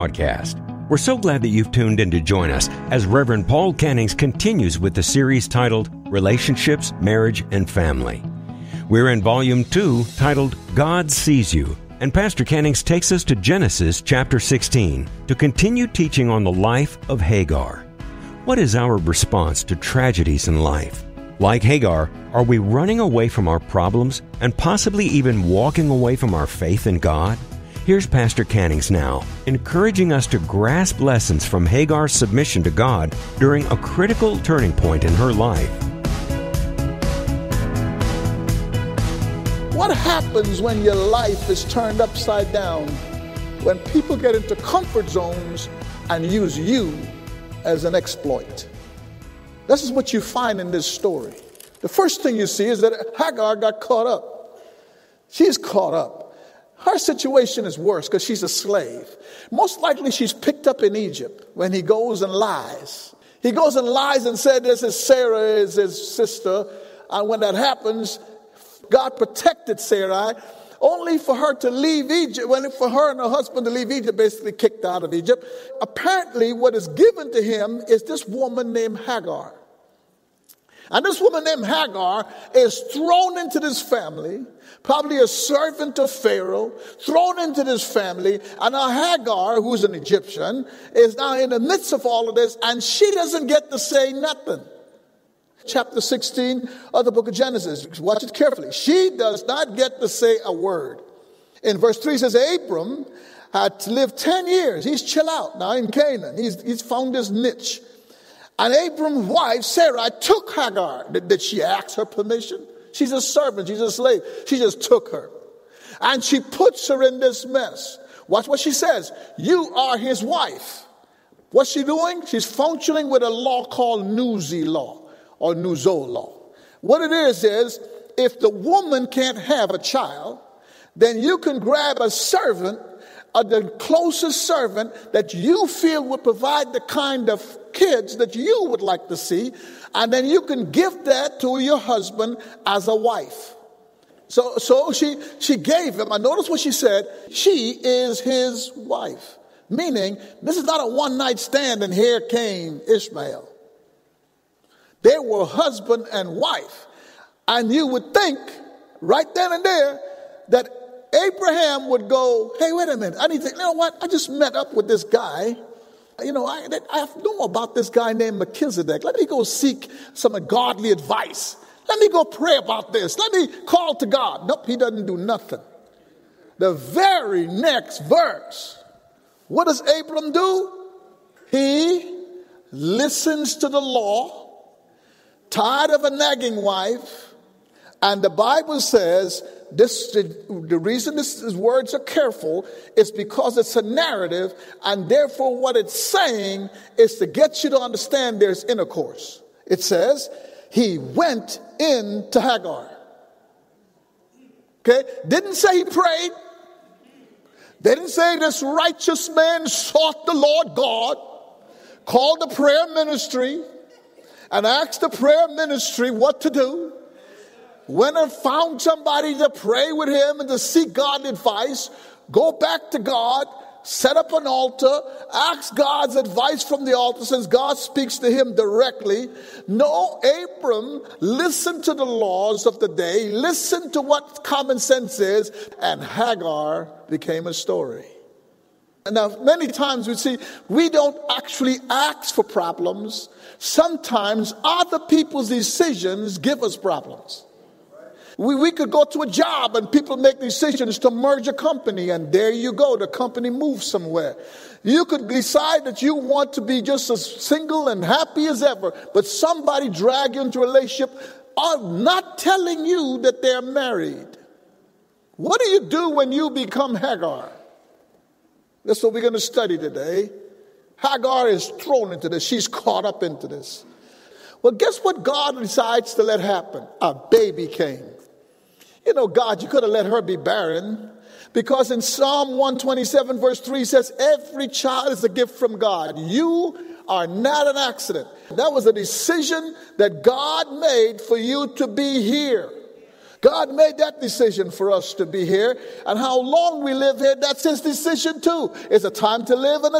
podcast. We're so glad that you've tuned in to join us as Reverend Paul Cannings continues with the series titled Relationships, Marriage, and Family. We're in Volume 2 titled God Sees You, and Pastor Cannings takes us to Genesis chapter 16 to continue teaching on the life of Hagar. What is our response to tragedies in life? Like Hagar, are we running away from our problems and possibly even walking away from our faith in God? Here's Pastor Cannings now, encouraging us to grasp lessons from Hagar's submission to God during a critical turning point in her life. What happens when your life is turned upside down? When people get into comfort zones and use you as an exploit? This is what you find in this story. The first thing you see is that Hagar got caught up. She's caught up. Her situation is worse because she's a slave. Most likely she's picked up in Egypt when he goes and lies. He goes and lies and said this is Sarah is his sister. And when that happens, God protected Sarai only for her to leave Egypt. For her and her husband to leave Egypt, basically kicked out of Egypt. Apparently what is given to him is this woman named Hagar. And this woman named Hagar is thrown into this family, probably a servant of Pharaoh, thrown into this family. And now Hagar, who's an Egyptian, is now in the midst of all of this, and she doesn't get to say nothing. Chapter 16 of the book of Genesis. Watch it carefully. She does not get to say a word. In verse 3 it says, Abram had lived 10 years. He's chill out now in Canaan. He's found his niche. And Abram's wife, Sarai, took Hagar. Did she ask her permission? She's a servant. She's a slave. She just took her. And she puts her in this mess. Watch what she says. You are his wife. What's she doing? She's functioning with a law called Nuzi law or Nuzo law. What it is if the woman can't have a child, then you can grab a servant, the closest servant that you feel would provide the kind of kids that you would like to see, and then you can give that to your husband as a wife. So she gave him, and notice what she said, she is his wife. Meaning, this is not a one-night stand and here came Ishmael. They were husband and wife. And you would think, right then and there, that Abraham would go, hey, wait a minute, I need to, you know what, I just met up with this guy. You know, I know about this guy named Melchizedek. Let me go seek some godly advice. Let me go pray about this. Let me call to God. Nope, he doesn't do nothing. The very next verse, what does Abram do? He listens to the law, tired of a nagging wife, and the Bible says, the reason these words are careful is because it's a narrative, and therefore what it's saying is to get you to understand there's intercourse. It says, he went in to Hagar. Okay? Didn't say he prayed. Didn't say this righteous man sought the Lord God, called the prayer ministry, and asked the prayer ministry what to do. Went and found somebody to pray with him and to seek God's advice, go back to God, set up an altar, ask God's advice from the altar since God speaks to him directly. No, Abram listened to the laws of the day, listened to what common sense is, and Hagar became a story. And now, many times we don't actually ask for problems. Sometimes other people's decisions give us problems. We could go to a job and people make decisions to merge a company, and there you go, the company moves somewhere. You could decide that you want to be just as single and happy as ever, but somebody drag you into a relationship not telling you that they're married. What do you do when you become Hagar? That's what we're going to study today. Hagar is thrown into this. She's caught up into this. Well, guess what God decides to let happen? A baby came. You know, God, you could have let her be barren, because in Psalm 127 verse 3 says, every child is a gift from God. You are not an accident. That was a decision that God made for you to be here. God made that decision for us to be here. And how long we live here, that's his decision too. It's a time to live and a